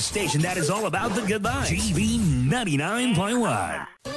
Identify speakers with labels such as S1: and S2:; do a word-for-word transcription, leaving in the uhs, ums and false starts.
S1: station that is all about the good life. G B ninety-nine point one.